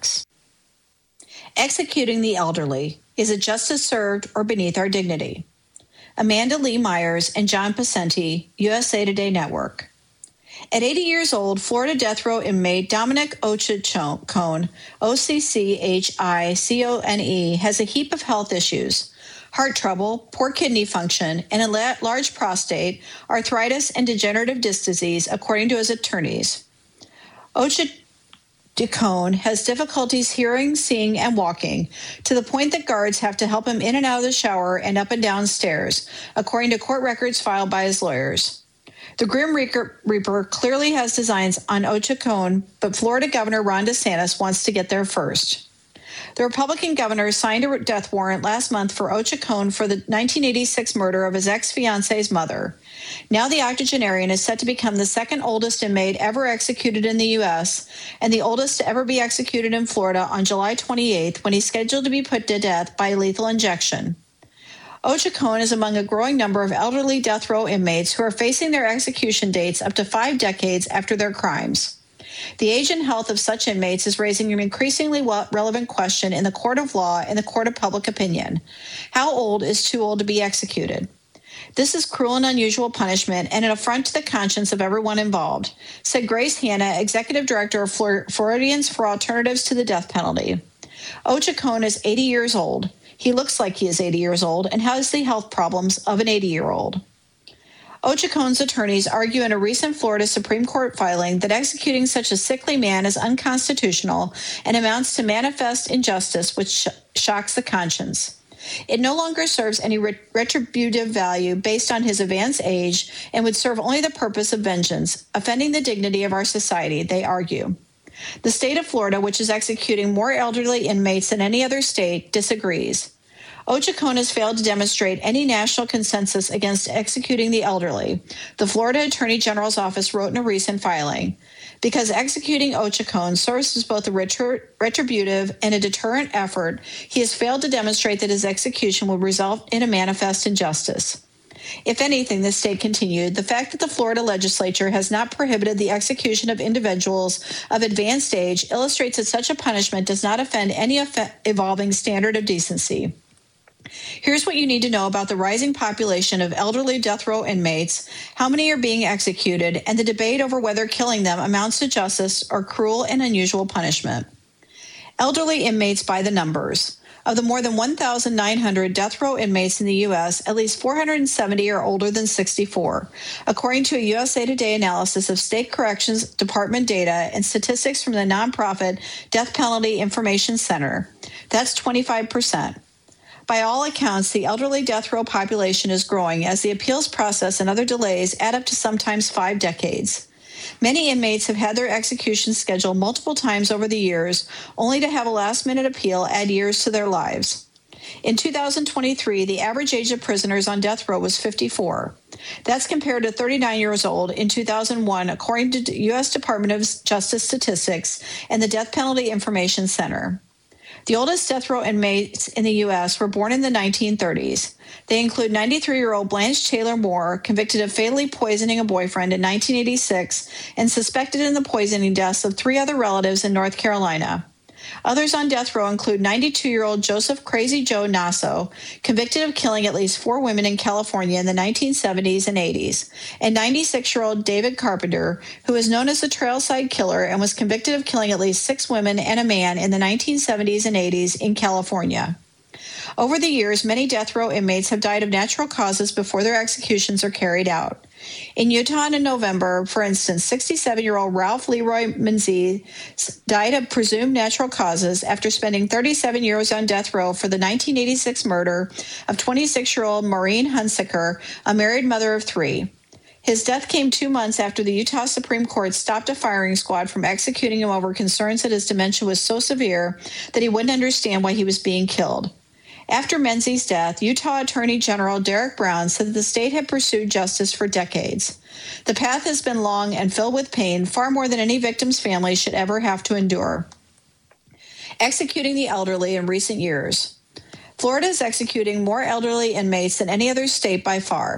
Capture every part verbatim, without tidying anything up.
facts. Executing the elderly. Is it justice served or beneath our dignity? Amanda Lee Myers and John Pacenti, U S A Today Network. At eighty years old, Florida death row inmate Dominic Ochacone, O C C H I C O N E, has a heap of health issues: heart trouble, poor kidney function, and a large prostate, arthritis, and degenerative disc disease, according to his attorneys. Ochacone has difficulties hearing, seeing, and walking, to the point that guards have to help him in and out of the shower and up and down stairs, according to court records filed by his lawyers. The Grim Reaper clearly has designs on Ochacone, but Florida Governor Ron DeSantis wants to get there first. The Republican governor signed a death warrant last month for Ochacone for the nineteen eighty-six murder of his ex-fiancee's mother. Now the octogenarian is set to become the second oldest inmate ever executed in the U S and the oldest to ever be executed in Florida on July twenty-eighth, when he's scheduled to be put to death by lethal injection. Ochacone is among a growing number of elderly death row inmates who are facing their execution dates up to five decades after their crimes. The age and health of such inmates is raising an increasingly relevant question in the court of law and the court of public opinion. How old is too old to be executed? This is cruel and unusual punishment and an affront to the conscience of everyone involved, said Grace Hanna, Executive Director of Floridians for Alternatives to the Death Penalty. Ochacone is eighty years old. He looks like he is eighty years old and has the health problems of an eighty-year-old. Ochacone's attorneys argue in a recent Florida Supreme Court filing that executing such a sickly man is unconstitutional and amounts to manifest injustice, which sh- shocks the conscience. It no longer serves any ret- retributive value based on his advanced age and would serve only the purpose of vengeance, offending the dignity of our society, they argue. The state of Florida, which is executing more elderly inmates than any other state, disagrees. Ochacone has failed to demonstrate any national consensus against executing the elderly, the Florida Attorney General's office wrote in a recent filing. Because executing Ochacone serves as both a retri- retributive and a deterrent effort, he has failed to demonstrate that his execution will result in a manifest injustice. If anything, the state continued, the fact that the Florida legislature has not prohibited the execution of individuals of advanced age illustrates that such a punishment does not offend any eff- evolving standard of decency. Here's what you need to know about the rising population of elderly death row inmates, how many are being executed, and the debate over whether killing them amounts to justice or cruel and unusual punishment. Elderly inmates by the numbers. Of the more than one thousand nine hundred death row inmates in the U S, at least four hundred seventy are older than sixty-four, according to a U S A Today analysis of State Corrections Department data and statistics from the nonprofit Death Penalty Information Center. That's twenty-five percent. By all accounts, the elderly death row population is growing as the appeals process and other delays add up to sometimes five decades. Many inmates have had their execution scheduled multiple times over the years, only to have a last-minute appeal add years to their lives. In two thousand twenty-three, the average age of prisoners on death row was fifty-four. That's compared to thirty-nine years old in two thousand one, according to U S Department of Justice statistics and the Death Penalty Information Center. The oldest death row inmates in the U S were born in the nineteen thirties. They include ninety-three-year-old Blanche Taylor Moore, convicted of fatally poisoning a boyfriend in nineteen eighty-six and suspected in the poisoning deaths of three other relatives in North Carolina. Others on death row include ninety-two-year-old Joseph Crazy Joe Nasso, convicted of killing at least four women in California in the nineteen seventies and eighties, and ninety-six-year-old David Carpenter, who is known as the Trailside Killer and was convicted of killing at least six women and a man in the nineteen seventies and eighties in California. Over the years, many death row inmates have died of natural causes before their executions are carried out. In Utah in November, for instance, sixty-seven-year-old Ralph Leroy Menzies died of presumed natural causes after spending thirty-seven years on death row for the nineteen eighty-six murder of twenty-six-year-old Maureen Hunsaker, a married mother of three. His death came two months after the Utah Supreme Court stopped a firing squad from executing him over concerns that his dementia was so severe that he wouldn't understand why he was being killed. After Menzies' death, Utah Attorney General Derek Brown said that the state had pursued justice for decades. The path has been long and filled with pain, far more than any victim's family should ever have to endure. Executing the elderly in recent years. Florida is executing more elderly inmates than any other state by far.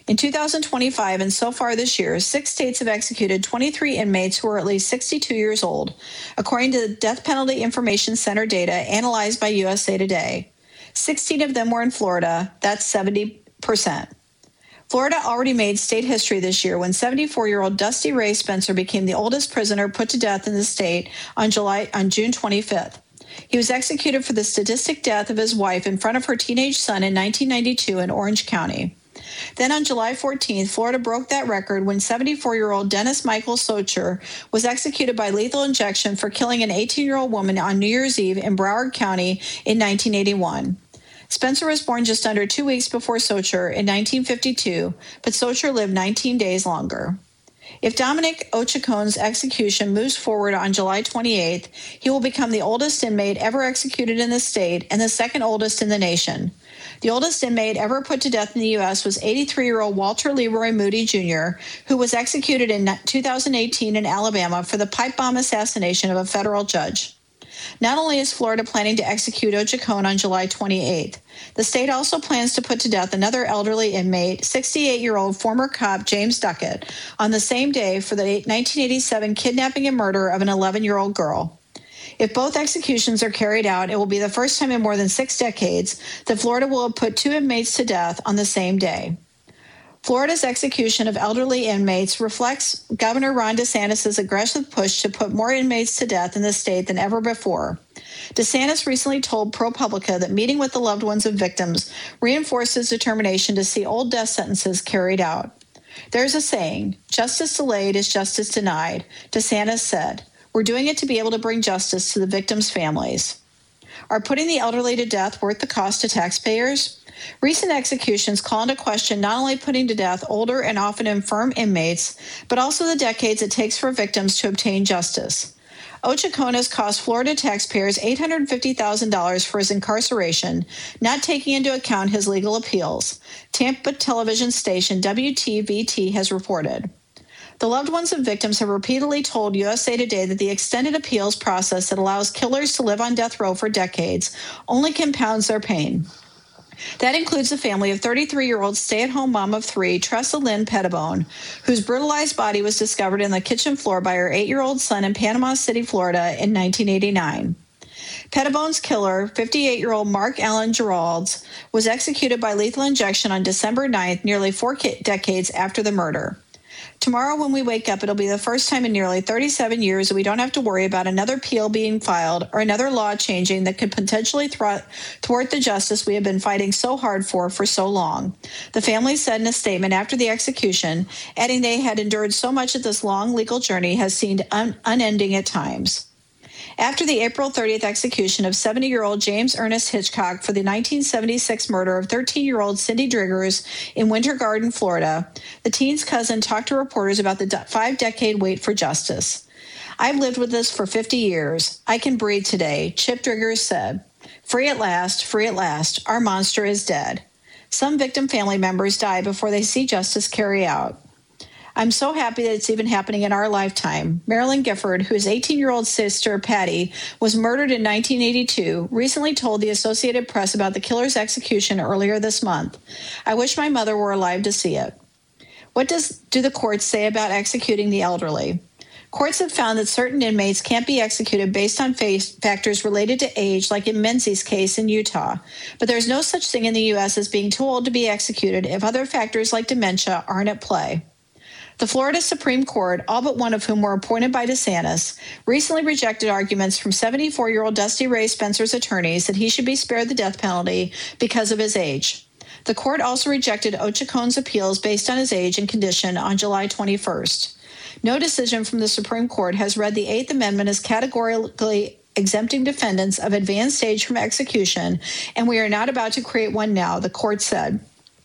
In two thousand twenty-five and so far this year, six states have executed twenty-three inmates who are at least sixty-two years old, according to the Death Penalty Information Center data analyzed by U S A Today. sixteen of them were in Florida. That's seventy percent. Florida already made state history this year when seventy-four-year-old Dusty Ray Spencer became the oldest prisoner put to death in the state on July on June twenty-fifth. He was executed for the sadistic death of his wife in front of her teenage son in nineteen ninety-two in Orange County. Then on July fourteenth, Florida broke that record when seventy-four-year-old Dennis Michael Socher was executed by lethal injection for killing an eighteen-year-old woman on New Year's Eve in Broward County in nineteen eighty-one. Spencer was born just under two weeks before Socher in nineteen fifty-two, but Socher lived nineteen days longer. If Dominic Ochacon's execution moves forward on July twenty-eighth, he will become the oldest inmate ever executed in the state and the second oldest in the nation. The oldest inmate ever put to death in the U S was eighty-three-year-old Walter Leroy Moody Junior, who was executed in two thousand eighteen in Alabama for the pipe bomb assassination of a federal judge. Not only is Florida planning to execute Ochacon on July twenty-eighth, the state also plans to put to death another elderly inmate, sixty-eight-year-old former cop James Duckett, on the same day for the nineteen eighty-seven kidnapping and murder of an eleven-year-old girl. If both executions are carried out, it will be the first time in more than six decades that Florida will have put two inmates to death on the same day. Florida's execution of elderly inmates reflects Governor Ron DeSantis' aggressive push to put more inmates to death in the state than ever before. DeSantis recently told ProPublica that meeting with the loved ones of victims reinforced his determination to see old death sentences carried out. There's a saying, justice delayed is justice denied, DeSantis said. We're doing it to be able to bring justice to the victims' families. Are putting the elderly to death worth the cost to taxpayers? Recent executions call into question not only putting to death older and often infirm inmates, but also the decades it takes for victims to obtain justice. Ochacon has cost Florida taxpayers eight hundred fifty thousand dollars for his incarceration, not taking into account his legal appeals, Tampa television station W T V T has reported. The loved ones of victims have repeatedly told U S A Today that the extended appeals process that allows killers to live on death row for decades only compounds their pain. That includes the family of thirty-three-year-old stay-at-home mom of three, Tressa Lynn Pettibone, whose brutalized body was discovered in the kitchen floor by her eight-year-old son in Panama City, Florida in nineteen eighty-nine. Pettibone's killer, fifty-eight-year-old Mark Allen Geralds, was executed by lethal injection on December ninth, nearly four decades after the murder. Tomorrow when we wake up, it'll be the first time in nearly thirty-seven years that we don't have to worry about another appeal being filed or another law changing that could potentially thwart the justice we have been fighting so hard for for so long, the family said in a statement after the execution, adding they had endured so much that this long legal journey has seemed un- unending at times. After the April thirtieth execution of seventy-year-old James Ernest Hitchcock for the nineteen seventy-six murder of thirteen-year-old Cindy Driggers in Winter Garden, Florida, the teen's cousin talked to reporters about the five-decade wait for justice. I've lived with this for fifty years. I can breathe today, Chip Driggers said. Free at last, free at last. Our monster is dead. Some victim family members die before they see justice carry out. I'm so happy that it's even happening in our lifetime. Marilyn Gifford, whose eighteen-year-old sister, Patty, was murdered in nineteen eighty-two, recently told the Associated Press about the killer's execution earlier this month. I wish my mother were alive to see it. What does do the courts say about executing the elderly? Courts have found that certain inmates can't be executed based on factors related to age, like in Menzies' case in Utah. But there's no such thing in the U S as being too old to be executed if other factors like dementia aren't at play. The Florida Supreme Court, all but one of whom were appointed by DeSantis, recently rejected arguments from seventy-four-year-old Dusty Ray Spencer's attorneys that he should be spared the death penalty because of his age. The court also rejected Ochacon's appeals based on his age and condition on July twenty-first. No decision from the Supreme Court has read the Eighth Amendment as categorically exempting defendants of advanced age from execution, and we are not about to create one now, the court said.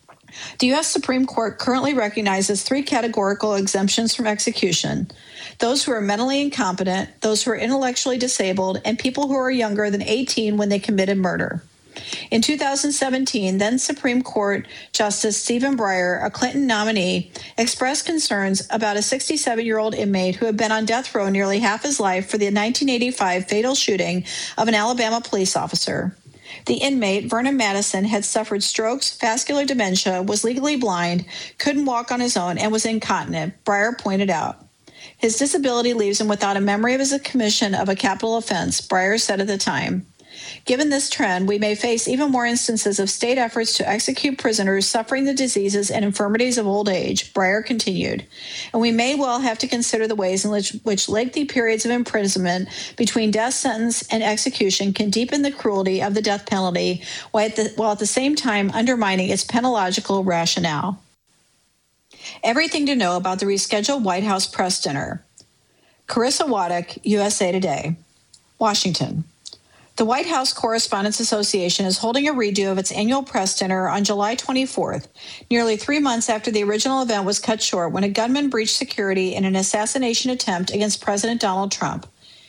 The U S Supreme Court currently recognizes three categorical exemptions from execution: those who are mentally incompetent, those who are intellectually disabled, and people who are younger than eighteen when they committed murder. In two thousand seventeen, then Supreme Court Justice Stephen Breyer, a Clinton nominee, expressed concerns about a sixty-seven-year-old inmate who had been on death row nearly half his life for the nineteen eighty-five fatal shooting of an Alabama police officer. The inmate, Vernon Madison, had suffered strokes, vascular dementia, was legally blind, couldn't walk on his own, and was incontinent, Breyer pointed out. His disability leaves him without a memory of his commission of a capital offense, Breyer said at the time. Given this trend, we may face even more instances of state efforts to execute prisoners suffering the diseases and infirmities of old age, Breyer continued. And we may well have to consider the ways in which, which lengthy periods of imprisonment between death sentence and execution can deepen the cruelty of the death penalty while at the, while at the same time undermining its penological rationale. Everything to know about the rescheduled White House press dinner. Carissa Waddick, U S A Today. Washington. The White House Correspondents Association is holding a redo of its annual press dinner on July twenty-fourth, nearly three months after the original event was cut short when a gunman breached security in an assassination attempt against President Donald Trump.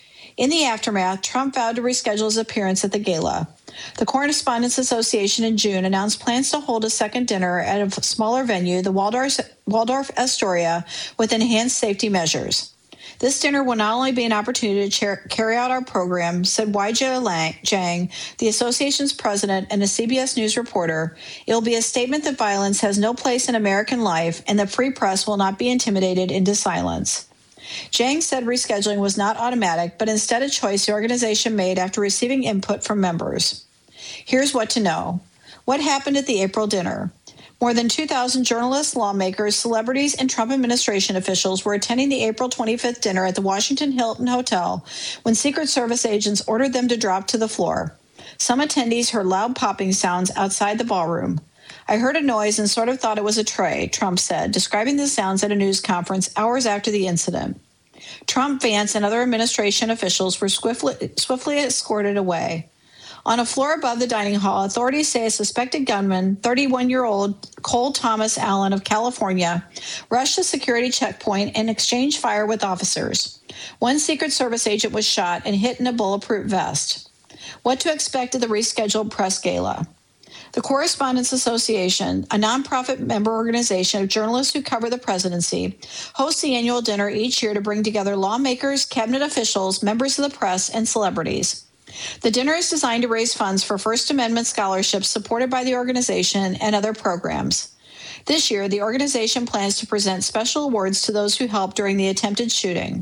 In the aftermath, Trump vowed to reschedule his appearance at the gala. The Correspondents Association in June announced plans to hold a second dinner at a smaller venue, the Waldorf, Waldorf Astoria, with enhanced safety measures. This dinner will not only be an opportunity to chair, carry out our program, said Weijia Jiang, the association's president and a C B S News reporter, it will be a statement that violence has no place in American life and that free press will not be intimidated into silence. Jiang said rescheduling was not automatic, but instead a choice the organization made after receiving input from members. Here's what to know. What happened at the April dinner? More than two thousand journalists, lawmakers, celebrities, and Trump administration officials were attending the April twenty-fifth dinner at the Washington Hilton Hotel when Secret Service agents ordered them to drop to the floor. Some attendees heard loud popping sounds outside the ballroom. I heard a noise and sort of thought it was a tray, Trump said, describing the sounds at a news conference hours after the incident. Trump, Vance, and other administration officials were swiftly, swiftly escorted away. On a floor above the dining hall, authorities say a suspected gunman, thirty-one-year-old Cole Thomas Allen of California, rushed a security checkpoint and exchanged fire with officers. One Secret Service agent was shot and hit in a bulletproof vest. What to expect at the rescheduled press gala? The Correspondents Association, a nonprofit member organization of journalists who cover the presidency, hosts the annual dinner each year to bring together lawmakers, cabinet officials, members of the press, and celebrities. The dinner is designed to raise funds for First Amendment scholarships supported by the organization and other programs. This year, the organization plans to present special awards to those who helped during the attempted shooting.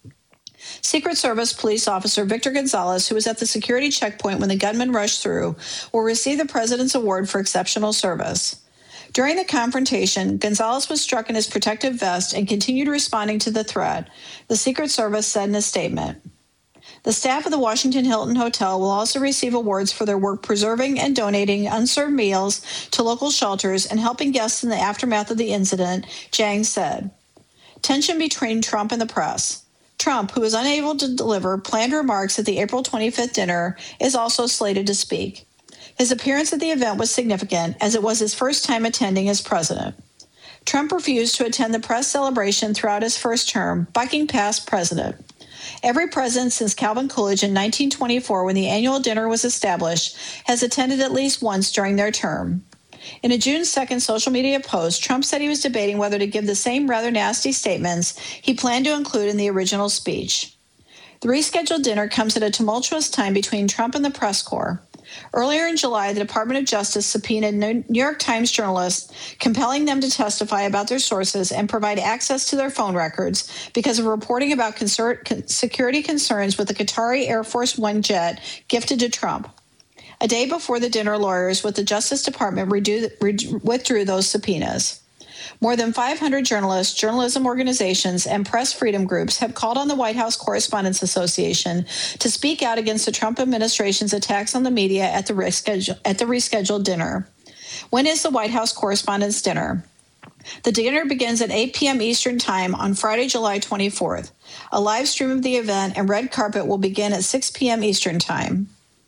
Secret Service police officer Victor Gonzalez, who was at the security checkpoint when the gunman rushed through, will receive the President's Award for Exceptional Service. During the confrontation, Gonzalez was struck in his protective vest and continued responding to the threat, the Secret Service said in a statement. The staff of the Washington Hilton Hotel will also receive awards for their work preserving and donating unserved meals to local shelters and helping guests in the aftermath of the incident, Jiang said. Tension between Trump and the press. Trump, who was unable to deliver planned remarks at the April twenty-fifth dinner, is also slated to speak. His appearance at the event was significant, as it was his first time attending as president. Trump refused to attend the press celebration throughout his first term, bucking past president. Every president since Calvin Coolidge in nineteen twenty-four, when the annual dinner was established, has attended at least once during their term. In a June second social media post, Trump said he was debating whether to give the same rather nasty statements he planned to include in the original speech. The rescheduled dinner comes at a tumultuous time between Trump and the press corps. Earlier in July, the Department of Justice subpoenaed New York Times journalists, compelling them to testify about their sources and provide access to their phone records because of reporting about concert, con- security concerns with the Qatari Air Force One jet gifted to Trump. A day before the dinner, lawyers with the Justice Department redo, re- withdrew those subpoenas. More than five hundred journalists, journalism organizations, and press freedom groups have called on the White House Correspondents Association to speak out against the Trump administration's attacks on the media at the, reschedule, at the rescheduled dinner. When is the White House Correspondents' Dinner? The dinner begins at eight p.m. Eastern Time on Friday, July twenty-fourth. A live stream of the event and red carpet will begin at six p.m. Eastern Time.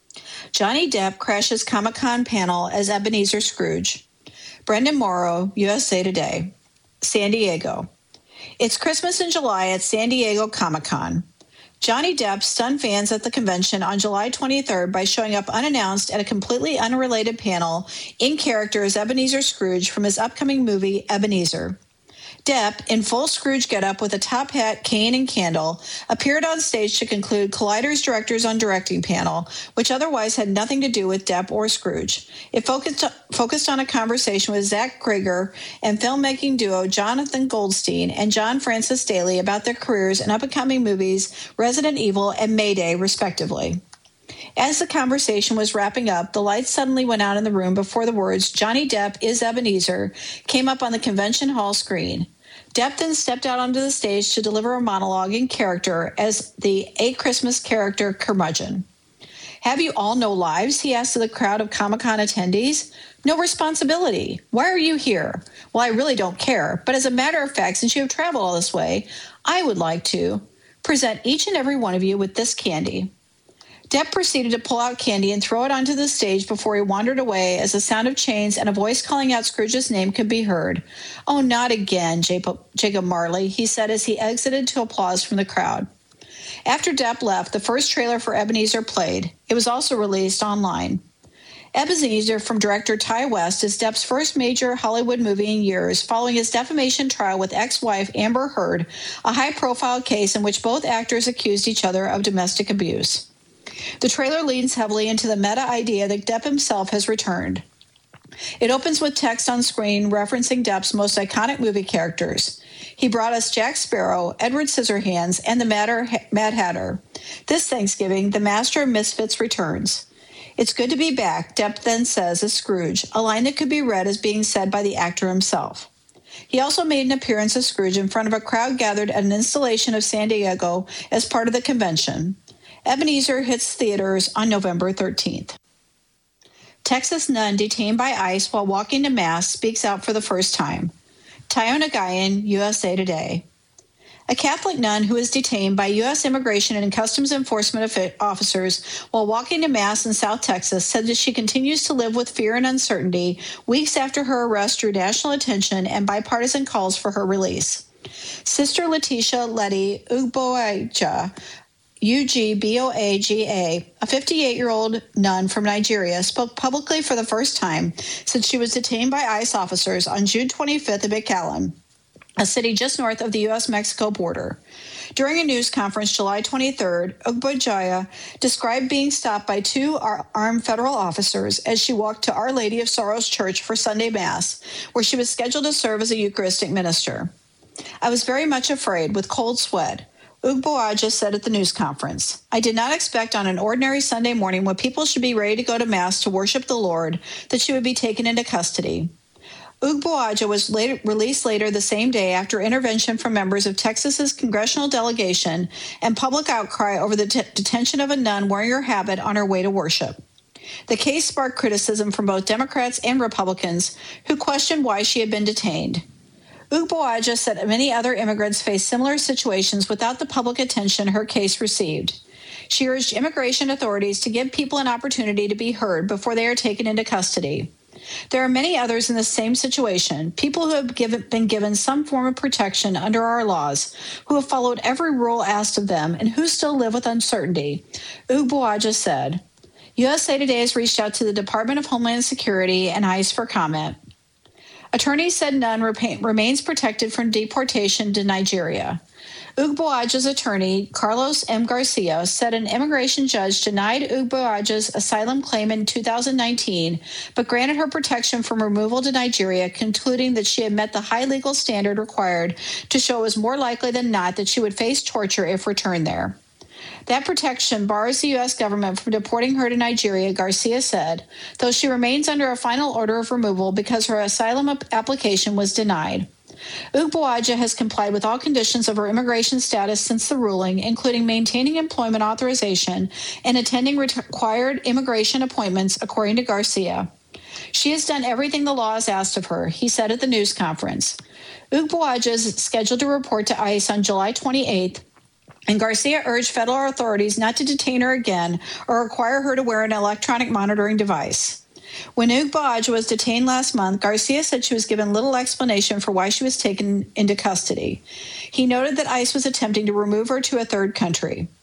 Johnny Depp crashes Comic-Con panel as Ebenezer Scrooge. Brendan Morrow, U S A Today. San Diego. It's Christmas in July at San Diego Comic-Con. Johnny Depp stunned fans at the convention on July twenty-third by showing up unannounced at a completely unrelated panel in character as Ebenezer Scrooge from his upcoming movie, Ebenezer. Depp, in full Scrooge getup with a top hat, cane, and candle, appeared on stage to conclude Collider's Directors on Directing panel, which otherwise had nothing to do with Depp or Scrooge. It focused, focused on a conversation with Zach Grieger and filmmaking duo Jonathan Goldstein and John Francis Daly about their careers in up-and-coming movies Resident Evil and Mayday, respectively. As the conversation was wrapping up, the lights suddenly went out in the room before the words, "Johnny Depp is Ebenezer," came up on the convention hall screen. Depp then stepped out onto the stage to deliver a monologue in character as the A Christmas character Curmudgeon. "Have you all no lives?" he asked of the crowd of Comic-Con attendees. "No responsibility. Why are you here?" "Well, I really don't care, but as a matter of fact, since you have traveled all this way, I would like to present each and every one of you with this candy." Depp proceeded to pull out candy and throw it onto the stage before he wandered away as the sound of chains and a voice calling out Scrooge's name could be heard. "Oh, not again, Jacob Marley," he said as he exited to applause from the crowd. After Depp left, the first trailer for Ebenezer played. It was also released online. Ebenezer from director Ty West is Depp's first major Hollywood movie in years, following his defamation trial with ex-wife Amber Heard, a high-profile case in which both actors accused each other of domestic abuse. The trailer leans heavily into the meta idea that Depp himself has returned. It opens with text on screen referencing Depp's most iconic movie characters. He brought us Jack Sparrow, Edward Scissorhands, and the Mad Hatter. This Thanksgiving, the Master of Misfits returns. "It's good to be back," Depp then says as Scrooge, a line that could be read as being said by the actor himself. He also made an appearance as Scrooge in front of a crowd gathered at an installation of San Diego as part of the convention. Ebenezer hits theaters on November thirteenth. Texas nun detained by ICE while walking to Mass speaks out for the first time. Tiona Guyon, U S A Today. A Catholic nun who was detained by U S Immigration and Customs Enforcement officers while walking to Mass in South Texas said that she continues to live with fear and uncertainty weeks after her arrest drew national attention and bipartisan calls for her release. Sister Letitia Letty Ugboaja, U G B O A G A, a fifty-eight-year-old nun from Nigeria, spoke publicly for the first time since she was detained by ICE officers on June twenty-fifth in McAllen, a city just north of the U S Mexico border. During a news conference July twenty-third, Ugboaja described being stopped by two armed federal officers as she walked to Our Lady of Sorrows Church for Sunday Mass, where she was scheduled to serve as a Eucharistic minister. "I was very much afraid, with cold sweat," Ugboaja said at the news conference. "I did not expect on an ordinary Sunday morning when people should be ready to go to Mass to worship the Lord that she would be taken into custody." Ugboaja was later, released later the same day after intervention from members of Texas's congressional delegation and public outcry over the t- detention of a nun wearing her habit on her way to worship. The case sparked criticism from both Democrats and Republicans who questioned why she had been detained. Ugboaja said many other immigrants face similar situations without the public attention her case received. She urged immigration authorities to give people an opportunity to be heard before they are taken into custody. There are many others in the same situation, people who have given, been given some form of protection under our laws, who have followed every rule asked of them, and who still live with uncertainty, Ugboaja said. U S A Today has reached out to the Department of Homeland Security and ICE for comment. Attorneys said none rep- remains protected from deportation to Nigeria. Ugboaja's attorney, Carlos M. Garcia, said an immigration judge denied Ugboaja's asylum claim in two thousand nineteen, but granted her protection from removal to Nigeria, concluding that she had met the high legal standard required to show it was more likely than not that she would face torture if returned there. That protection bars the U S government from deporting her to Nigeria, Garcia said, though she remains under a final order of removal because her asylum application was denied. Ugboaja has complied with all conditions of her immigration status since the ruling, including maintaining employment authorization and attending required immigration appointments, according to Garcia. She has done everything the law has asked of her, he said at the news conference. Ugboaja is scheduled to report to ICE on July twenty-eighth, and Garcia urged federal authorities not to detain her again or require her to wear an electronic monitoring device. When Ugboaja was detained last month, Garcia said she was given little explanation for why she was taken into custody. He noted that ICE was attempting to remove her to a third country.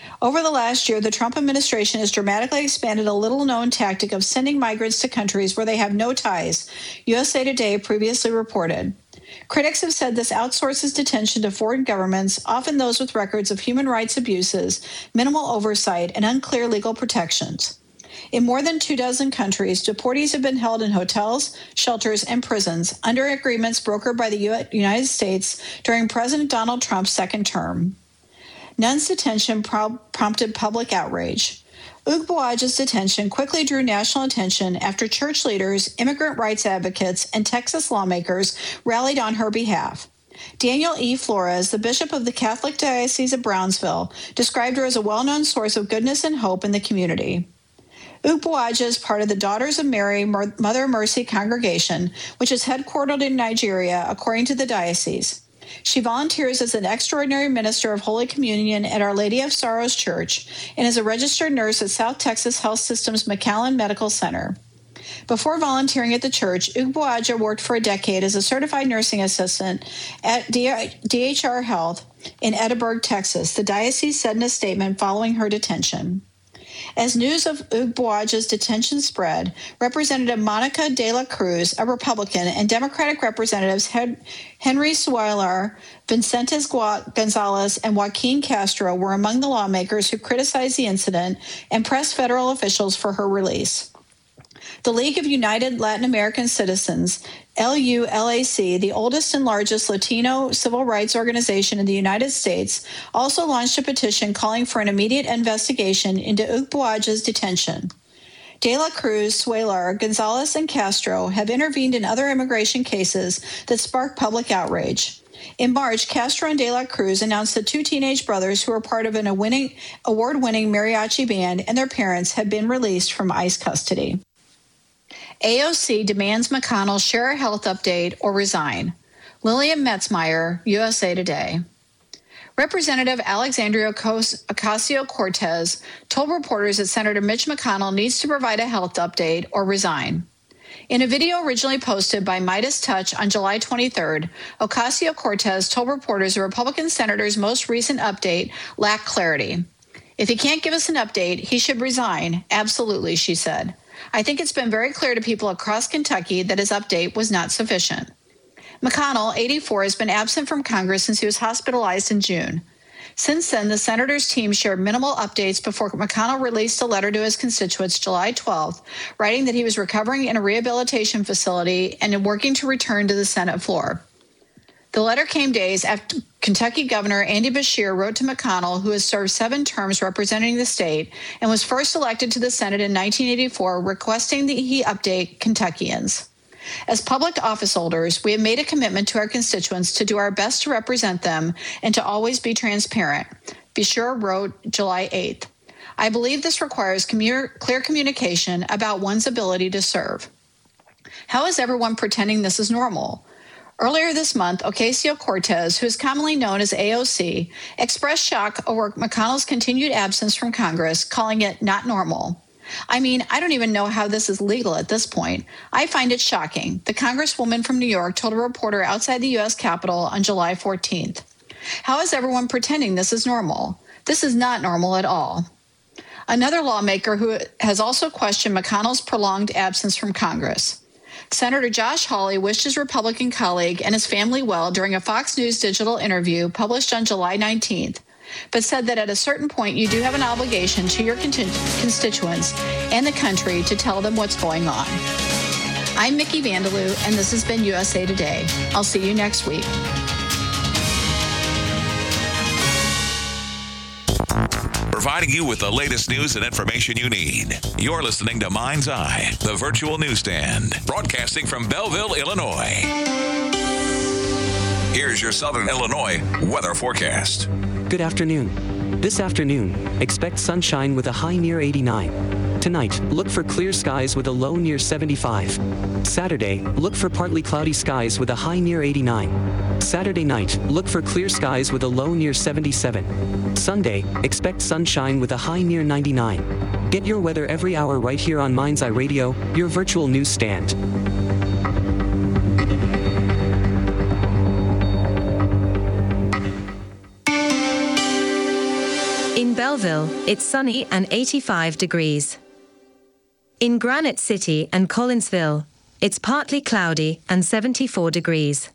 Over the last year, the Trump administration has dramatically expanded a little-known tactic of sending migrants to countries where they have no ties, U S A Today previously reported. Critics have said this outsources detention to foreign governments, often those with records of human rights abuses, minimal oversight, and unclear legal protections. In more than two dozen countries, deportees have been held in hotels, shelters, and prisons under agreements brokered by the United States during President Donald Trump's second term. Nunn's detention pro- prompted public outrage. Ugboaja's detention quickly drew national attention after church leaders, immigrant rights advocates, and Texas lawmakers rallied on her behalf. Daniel E. Flores, the bishop of the Catholic Diocese of Brownsville, described her as a well-known source of goodness and hope in the community. Ugboaja is part of the Daughters of Mary Mother of Mercy congregation, which is headquartered in Nigeria, according to the diocese. She volunteers as an extraordinary minister of Holy Communion at Our Lady of Sorrows Church and is a registered nurse at South Texas Health System's McAllen Medical Center. Before volunteering at the church, Ugboaja worked for a decade as a certified nursing assistant at D H R Health in Edinburgh, Texas, the diocese said in a statement following her detention. As news of Ugboaja's detention spread, Representative Monica de la Cruz, a Republican, and Democratic Representatives Henry Cuellar, Vicentes Gonzalez, and Joaquin Castro were among the lawmakers who criticized the incident and pressed federal officials for her release. The League of United Latin American Citizens, L U L A C, the oldest and largest Latino civil rights organization in the United States, also launched a petition calling for an immediate investigation into Ugboaja's detention. De la Cruz, Cuellar, Gonzalez, and Castro have intervened in other immigration cases that sparked public outrage. In March, Castro and De la Cruz announced that two teenage brothers who were part of an winning, award-winning mariachi band and their parents had been released from ICE custody. A O C demands McConnell share a health update or resign. Lillian Metzmeyer, U S A Today. Representative Alexandria Ocasio-Cortez told reporters that Senator Mitch McConnell needs to provide a health update or resign. In a video originally posted by Midas Touch on July twenty-third, Ocasio-Cortez told reporters the Republican senator's most recent update lacked clarity. If he can't give us an update, he should resign. Absolutely, she said. I think it's been very clear to people across Kentucky that his update was not sufficient. McConnell, eighty-four, has been absent from Congress since he was hospitalized in June. Since then, the senator's team shared minimal updates before McConnell released a letter to his constituents July twelfth, writing that he was recovering in a rehabilitation facility and working to return to the Senate floor. The letter came days after Kentucky Governor Andy Beshear wrote to McConnell, who has served seven terms representing the state and was first elected to the Senate in nineteen eighty-four, requesting that he update Kentuckians. As public office holders, we have made a commitment to our constituents to do our best to represent them and to always be transparent, Beshear wrote July eighth. I believe this requires commu- clear communication about one's ability to serve. How is everyone pretending this is normal? Earlier this month, Ocasio-Cortez, who is commonly known as A O C, expressed shock over McConnell's continued absence from Congress, calling it not normal. I mean, I don't even know how this is legal at this point. I find it shocking, the Congresswoman from New York told a reporter outside the U S Capitol on July fourteenth. How is everyone pretending this is normal? This is not normal at all. Another lawmaker who has also questioned McConnell's prolonged absence from Congress. Senator Josh Hawley wished his Republican colleague and his family well during a Fox News digital interview published on July nineteenth, but said that at a certain point you do have an obligation to your constituents and the country to tell them what's going on. I'm Mickey Vandeloo, and this has been U S A Today. I'll see you next week. Providing you with the latest news and information you need. You're listening to Mind's Eye, the virtual newsstand, broadcasting from Belleville, Illinois. Here's your Southern Illinois weather forecast. Good afternoon. This afternoon, expect sunshine with a high near eighty-nine. Tonight, look for clear skies with a low near seventy-five. Saturday, look for partly cloudy skies with a high near eighty-nine. Saturday night, look for clear skies with a low near seventy-seven. Sunday, expect sunshine with a high near ninety-nine. Get your weather every hour right here on Mind's Eye Radio, your virtual newsstand. Belleville, it's sunny and eighty-five degrees. In Granite City and Collinsville, it's partly cloudy and seventy-four degrees.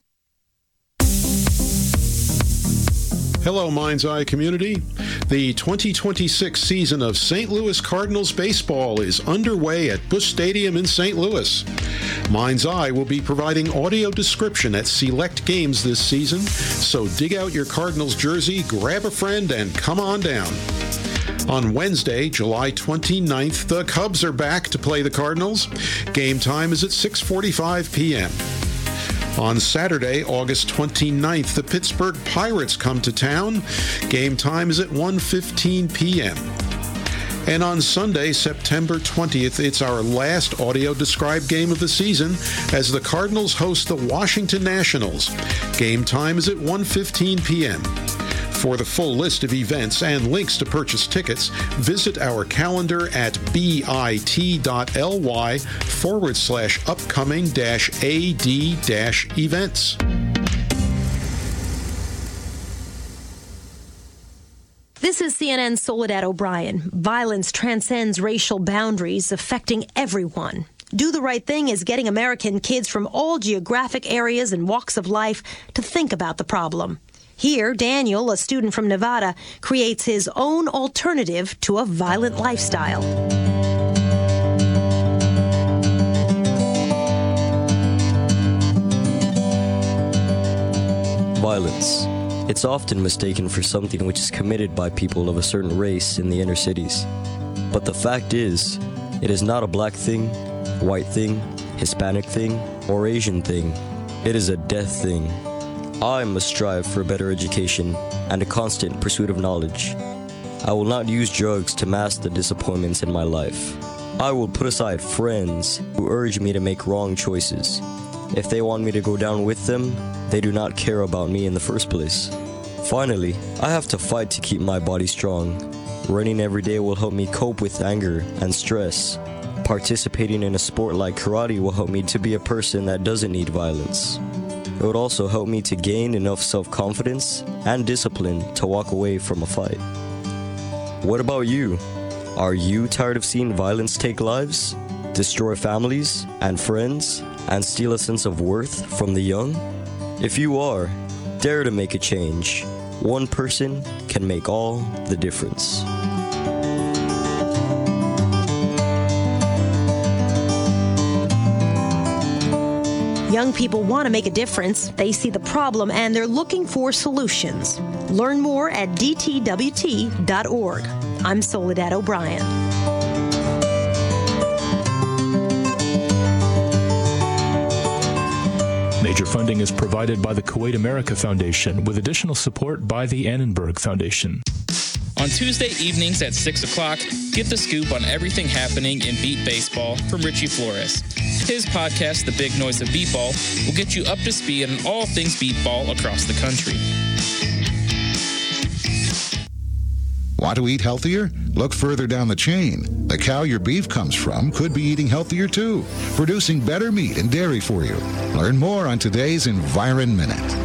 Hello, Mind's Eye community. The twenty twenty-six season of Saint Louis Cardinals baseball is underway at Busch Stadium in Saint Louis. Mind's Eye will be providing audio description at select games this season, so dig out your Cardinals jersey, grab a friend, and come on down. On Wednesday, July twenty-ninth, the Cubs are back to play the Cardinals. Game time is at six forty-five p.m. On Saturday, August twenty-ninth, the Pittsburgh Pirates come to town. Game time is at one fifteen p.m. And on Sunday, September twentieth, it's our last audio-described game of the season as the Cardinals host the Washington Nationals. Game time is at one fifteen p.m. For the full list of events and links to purchase tickets, visit our calendar at bit.ly forward slash upcoming dash AD dash events. This is C N N's Soledad O'Brien. Violence transcends racial boundaries, affecting everyone. Do the Right Thing is getting American kids from all geographic areas and walks of life to think about the problem. Here, Daniel, a student from Nevada, creates his own alternative to a violent lifestyle. Violence. It's often mistaken for something which is committed by people of a certain race in the inner cities. But the fact is, it is not a black thing, white thing, Hispanic thing, or Asian thing. It is a death thing. I must strive for a better education and a constant pursuit of knowledge. I will not use drugs to mask the disappointments in my life. I will put aside friends who urge me to make wrong choices. If they want me to go down with them, they do not care about me in the first place. Finally, I have to fight to keep my body strong. Running every day will help me cope with anger and stress. Participating in a sport like karate will help me to be a person that doesn't need violence. It would also help me to gain enough self-confidence and discipline to walk away from a fight. What about you? Are you tired of seeing violence take lives, destroy families and friends, and steal a sense of worth from the young? If you are, dare to make a change. One person can make all the difference. Young people want to make a difference. They see the problem and they're looking for solutions. Learn more at d t w t dot org. I'm Soledad O'Brien. Major funding is provided by the Kuwait America Foundation with additional support by the Annenberg Foundation. On Tuesday evenings at six o'clock, get the scoop on everything happening in beat baseball from Richie Flores. His podcast, The Big Noise of Beatball, will get you up to speed on all things beatball across the country. Want to eat healthier? Look further down the chain. The cow your beef comes from could be eating healthier too, producing better meat and dairy for you. Learn more on today's Environ Minute.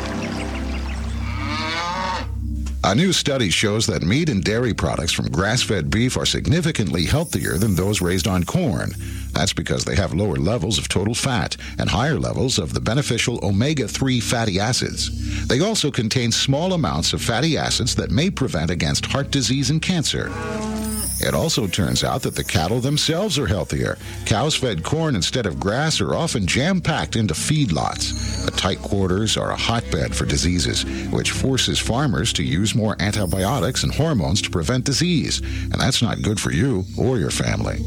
A new study shows that meat and dairy products from grass-fed beef are significantly healthier than those raised on corn. That's because they have lower levels of total fat and higher levels of the beneficial omega three fatty acids. They also contain small amounts of fatty acids that may prevent against heart disease and cancer. It also turns out that the cattle themselves are healthier. Cows fed corn instead of grass are often jam-packed into feedlots. The tight quarters are a hotbed for diseases, which forces farmers to use more antibiotics and hormones to prevent disease. And that's not good for you or your family.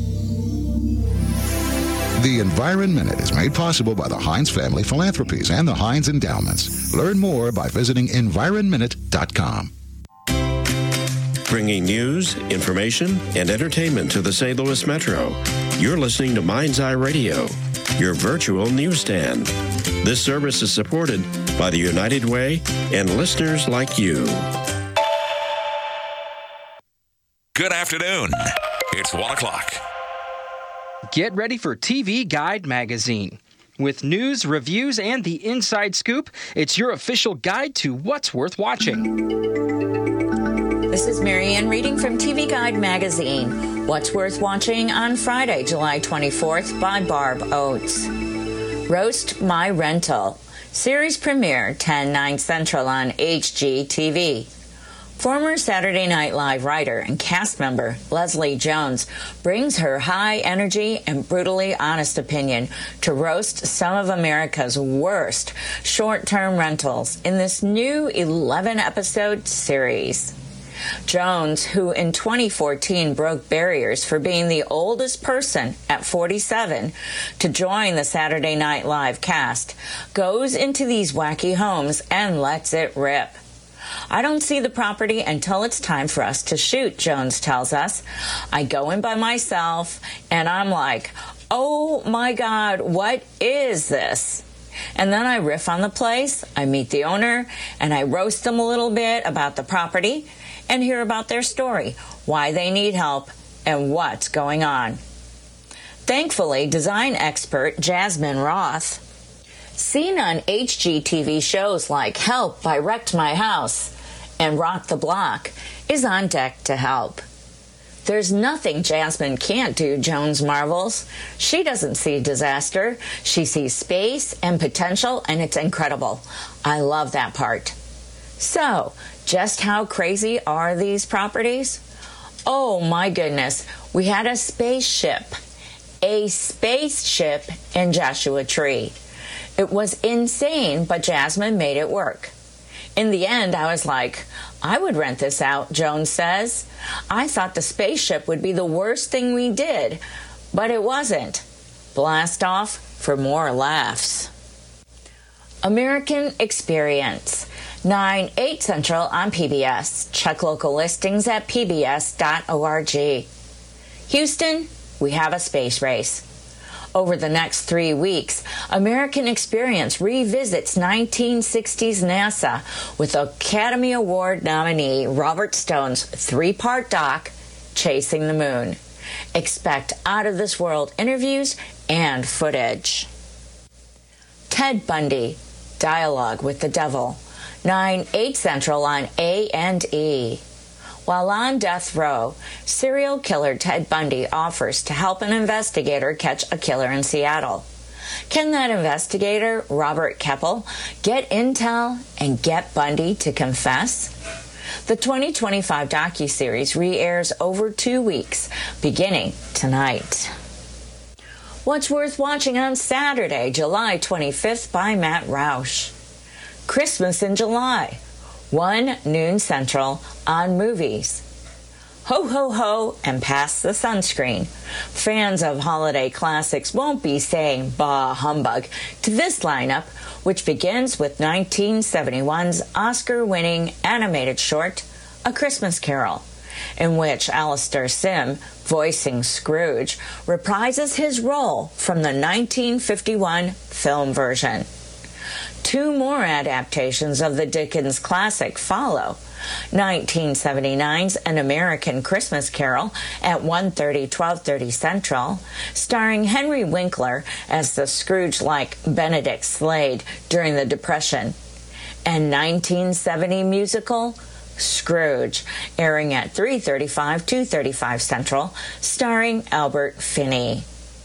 The Environ Minute is made possible by the Heinz Family Philanthropies and the Heinz Endowments. Learn more by visiting environ minute dot com. Bringing news, information, and entertainment to the Saint Louis Metro. You're listening to Mind's Eye Radio, your virtual newsstand. This service is supported by the United Way and listeners like you. Good afternoon. It's one o'clock. Get ready for T V Guide Magazine. With news, reviews, and the inside scoop, it's your official guide to what's worth watching. The This is Marianne reading from T V Guide magazine. What's worth watching on Friday, July twenty-fourth by Barb Oates. Roast My Rental. Series premiere, ten, nine Central on H G T V. Former Saturday Night Live writer and cast member Leslie Jones brings her high-energy and brutally honest opinion to roast some of America's worst short-term rentals in this new eleven-episode series. Jones, who in twenty fourteen broke barriers for being the oldest person at forty-seven to join the Saturday Night Live cast, goes into these wacky homes and lets it rip. I don't see the property until it's time for us to shoot, Jones tells us. I go in by myself, and I'm like, oh my God, what is this? And then I riff on the place, I meet the owner, and I roast them a little bit about the property and hear about their story, why they need help, and what's going on. Thankfully, design expert Jasmine Roth, seen on H G T V shows like Help, I Wrecked My House, and Rock the Block, is on deck to help. There's nothing Jasmine can't do, Jones marvels. She doesn't see disaster. She sees space and potential, and it's incredible. I love that part. So, just how crazy are these properties? Oh my goodness, we had a spaceship. A spaceship in Joshua Tree. It was insane, but Jasmine made it work. In the end, I was like, I would rent this out, Jones says. I thought the spaceship would be the worst thing we did, but it wasn't. Blast off for more laughs. American Experience. nine, eight Central on P B S. Check local listings at p b s dot org. Houston, we have a space race. Over the next three weeks, American Experience revisits nineteen sixties NASA with Academy Award nominee Robert Stone's three-part doc, Chasing the Moon. Expect out-of-this-world interviews and footage. Ted Bundy, Dialogue with the Devil. nine, eight Central on A and E. While on death row, serial killer Ted Bundy offers to help an investigator catch a killer in Seattle. Can that investigator, Robert Keppel, get intel and get Bundy to confess? The twenty twenty-five docuseries re-airs over two weeks, beginning tonight. What's worth watching on Saturday, July twenty-fifth by Matt Roush. Christmas in July. one noon Central on Movies. Ho, ho, ho, and pass the sunscreen. Fans of holiday classics won't be saying bah humbug to this lineup, which begins with nineteen seventy-one's Oscar-winning animated short, A Christmas Carol, in which Alastair Sim, voicing Scrooge, reprises his role from the nineteen fifty-one film version. Two more adaptations of the Dickens classic follow. nineteen seventy-nine's An American Christmas Carol at one thirty, twelve thirty Central, starring Henry Winkler as the Scrooge-like Benedict Slade during the Depression, and nineteen seventy musical Scrooge, airing at three thirty-five, two thirty-five Central, starring Albert Finney.